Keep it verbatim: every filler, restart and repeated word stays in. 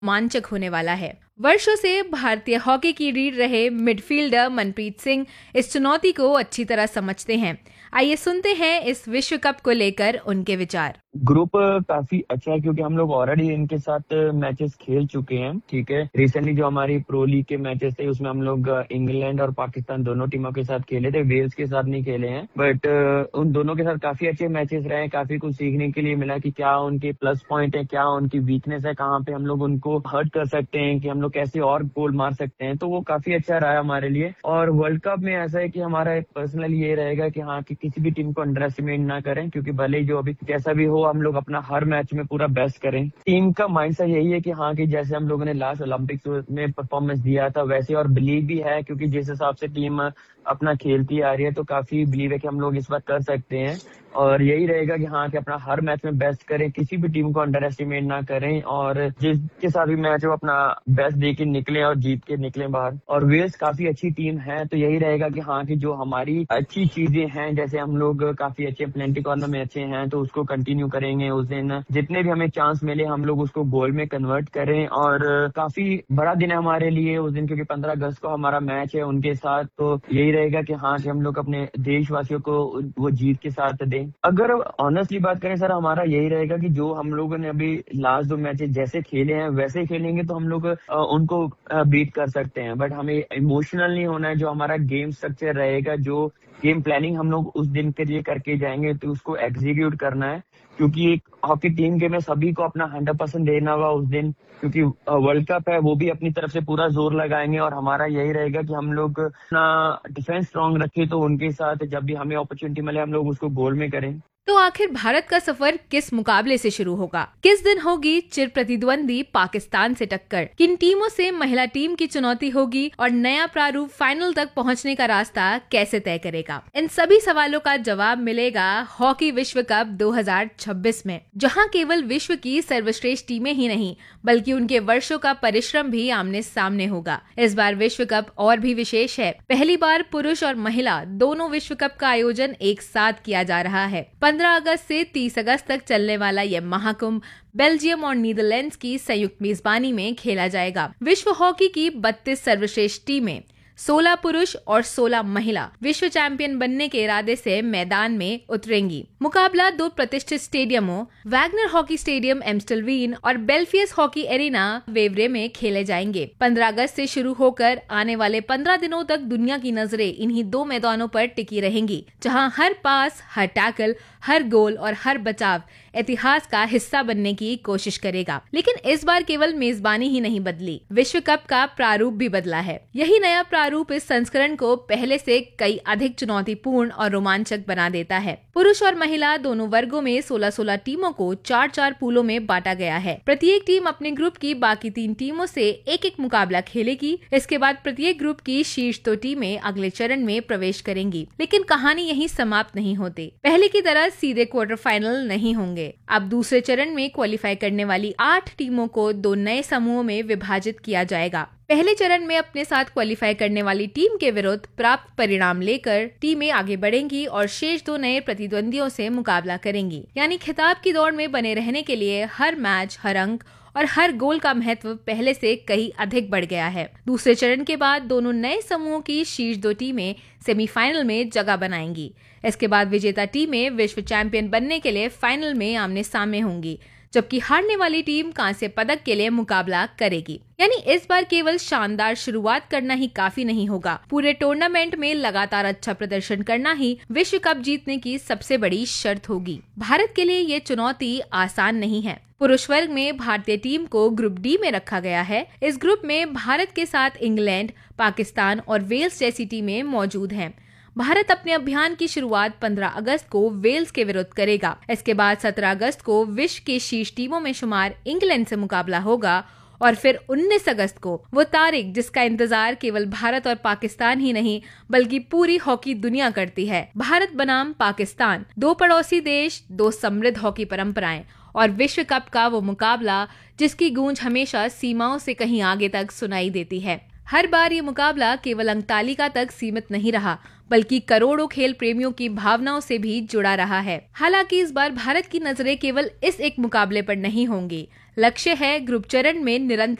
रोमांचक होने वाला है। वर्षों से भारतीय हॉकी की रीढ़ रहे मिडफील्डर मनप्रीत सिंह इस चुनौती को अच्छी तरह समझते हैं। आइए सुनते हैं इस विश्व कप को लेकर उनके विचार। ग्रुप काफी अच्छा है क्योंकि हम लोग ऑलरेडी इनके साथ मैचेस खेल चुके हैं। ठीक है, रिसेंटली जो हमारी प्रो लीग के मैचेस थे उसमें हम लोग इंग्लैंड और पाकिस्तान दोनों टीमों के साथ खेले थे, वेल्स के साथ नहीं खेले हैं। बट उन दोनों के साथ काफी अच्छे मैचेस रहे, काफी कुछ सीखने के लिए मिला कि क्या उनके प्लस पॉइंट है, क्या उनकी वीकनेस है, कहाँ पे हम लोग उनको हर्ट कर सकते हैं, कि हम लोग कैसे और गोल मार सकते हैं। तो वो काफी अच्छा रहा हमारे लिए। और वर्ल्ड कप में ऐसा है कि हमारा पर्सनली ये रहेगा कि हाँ कि किसी भी टीम को अंडर एस्टिमेट ना करें, क्योंकि भले जो अभी जैसा भी हो हम लोग अपना हर मैच में पूरा बेस्ट करें। टीम का माइंडसेट यही है कि हाँ कि जैसे हम लोगों ने लास्ट ओलंपिक्स में परफॉर्मेंस दिया था वैसे, और बिलीव भी है क्योंकि जिस हिसाब से टीम अपना खेलती आ रही है तो काफी बिलीव है कि हम लोग इस बार कर सकते हैं। और यही रहेगा कि हाँ कि अपना हर मैच में बेस्ट करें, किसी भी टीम को अंडर एस्टिमेट ना करें, और जिसके साथ भी मैच हो अपना बेस्ट दे के निकले और जीत के निकले बाहर। और वेल्स काफी अच्छी टीम है, तो यही रहेगा कि हाँ कि जो हमारी अच्छी चीजें हैं, जैसे हम लोग काफी अच्छे प्लेंटी कॉर्नर में अच्छे हैं तो उसको कंटिन्यू करेंगे। उस दिन जितने भी हमें चांस मिले हम लोग उसको गोल में कन्वर्ट करें। और काफी बड़ा दिन है हमारे लिए उस दिन, क्योंकि पंद्रह अगस्त को हमारा मैच है उनके साथ। तो यही रहेगा कि हाँ कि हम लोग अपने देशवासियों को वो जीत के साथ दें। अगर ऑनेस्टली बात करें सर, हमारा यही रहेगा कि जो हम लोगों ने अभी लास्ट दो मैचेस जैसे खेले हैं वैसे खेलेंगे तो हम लोग उनको बीट कर सकते हैं। बट हमें इमोशनल नहीं होना है। जो हमारा गेम स्ट्रक्चर रहेगा, जो गेम प्लानिंग हम लोग उस दिन के लिए करके जाएंगे तो उसको एग्जीक्यूट करना है, क्योंकि एक हॉकी टीम के में सभी को अपना हंड्रेड परसेंट देना होगा उस दिन, क्योंकि वर्ल्ड कप है। वो भी अपनी तरफ से पूरा जोर लगाएंगे और हमारा यही रहेगा कि हम लोग अपना डिफेंस स्ट्रांग रखें, तो उनके साथ जब भी हमें अपॉर्चुनिटी मिले हम लोग उसको गोल में करें। तो आखिर भारत का सफर किस मुकाबले से शुरू होगा? किस दिन होगी चिर प्रतिद्वंदी पाकिस्तान से टक्कर? किन टीमों से महिला टीम की चुनौती होगी और नया प्रारूप फाइनल तक पहुंचने का रास्ता कैसे तय करेगा? इन सभी सवालों का जवाब मिलेगा हॉकी विश्व कप दो हज़ार छब्बीस में, जहां केवल विश्व की सर्वश्रेष्ठ टीमें ही नहीं बल्कि उनके वर्षों का परिश्रम भी आमने सामने होगा। इस बार विश्व कप और भी विशेष है। पहली बार पुरुष और महिला दोनों विश्व कप का आयोजन एक साथ किया जा रहा है। पंद्रह अगस्त से तीस अगस्त तक चलने वाला यह महाकुंभ बेल्जियम और नीदरलैंड्स की संयुक्त मेजबानी में खेला जाएगा। विश्व हॉकी की बत्तीस सर्वश्रेष्ठ टीमें, सोलह पुरुष और सोलह महिला विश्व चैंपियन बनने के इरादे से मैदान में उतरेंगी। मुकाबला दो प्रतिष्ठित स्टेडियमों वैगनर हॉकी स्टेडियम एम्स्टलवीन और बेल्फियस हॉकी एरिना वेवरे में खेले जाएंगे। पंद्रह अगस्त से शुरू होकर आने वाले पंद्रह दिनों तक दुनिया की नजरें इन्हीं दो मैदानों पर टिकी रहेंगी, जहां हर पास, हर टैकल, हर गोल और हर बचाव इतिहास का हिस्सा बनने की कोशिश करेगा। लेकिन इस बार केवल मेजबानी ही नहीं बदली, विश्व कप का प्रारूप भी बदला है। यही नया प्रारूप इस संस्करण को पहले से कई अधिक चुनौतीपूर्ण और रोमांचक बना देता है। पुरुष और महिला दोनों वर्गों में सोलह सोलह टीमों को चार चार पूलों में बांटा गया है। प्रत्येक टीम अपने ग्रुप की बाकी तीन टीमों से एक एक मुकाबला खेलेगी। इसके बाद प्रत्येक ग्रुप की शीर्ष दो टीमें अगले चरण में प्रवेश करेंगी। लेकिन कहानी यहीं समाप्त नहीं होती। पहले की तरह सीधे क्वार्टर फाइनल नहीं होंगे। अब दूसरे चरण में क्वालिफाई करने वाली आठ टीमों को दो नए समूहों में विभाजित किया जाएगा। पहले चरण में अपने साथ क्वालिफाई करने वाली टीम के विरुद्ध प्राप्त परिणाम लेकर टीमें आगे बढ़ेंगी और शेष दो नए प्रतिद्वंदियों से मुकाबला करेंगी। यानी खिताब की दौड़ में बने रहने के लिए हर मैच, हर अंक और हर गोल का महत्व पहले से कहीं अधिक बढ़ गया है। दूसरे चरण के बाद दोनों नए समूहों की शीर्ष दो टीमें सेमीफाइनल में जगह बनाएंगी। इसके बाद विजेता टीमें विश्व चैंपियन बनने के लिए फाइनल में आमने सामने होंगी, जबकि हारने वाली टीम कांस्य पदक के लिए मुकाबला करेगी। यानी इस बार केवल शानदार शुरुआत करना ही काफी नहीं होगा, पूरे टूर्नामेंट में लगातार अच्छा प्रदर्शन करना ही विश्व कप जीतने की सबसे बड़ी शर्त होगी। भारत के लिए ये चुनौती आसान नहीं है। पुरुष वर्ग में भारतीय टीम को ग्रुप डी में रखा गया है। इस ग्रुप में भारत के साथ इंग्लैंड, पाकिस्तान और वेल्स जैसी टीमें मौजूद हैं। भारत अपने अभियान की शुरुआत पंद्रह अगस्त को वेल्स के विरुद्ध करेगा। इसके बाद सत्रह अगस्त को विश्व के शीर्ष टीमों में शुमार इंग्लैंड से मुकाबला होगा और फिर उन्नीस अगस्त को वो तारीख जिसका इंतजार केवल भारत और पाकिस्तान ही नहीं बल्कि पूरी हॉकी दुनिया करती है। भारत बनाम पाकिस्तान, दो पड़ोसी देश, दो समृद्ध हॉकी परंपराएं और विश्व कप का वो मुकाबला जिसकी गूंज हमेशा सीमाओं से कहीं आगे तक सुनाई देती है। हर बार ये मुकाबला केवल अंक तालिका तक सीमित नहीं रहा बल्कि करोड़ों खेल प्रेमियों की भावनाओं से भी जुड़ा रहा है। हालांकि इस बार भारत की नजरें केवल इस एक मुकाबले पर नहीं होंगी। लक्ष्य है ग्रुप चरण में निरंतर